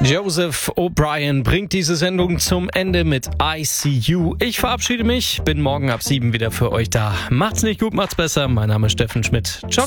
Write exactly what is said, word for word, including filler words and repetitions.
Joseph O'Brien bringt diese Sendung zum Ende mit I See You. Ich verabschiede mich, bin morgen ab sieben wieder für euch da. Macht's nicht gut, macht's besser. Mein Name ist Steffen Schmidt. Ciao.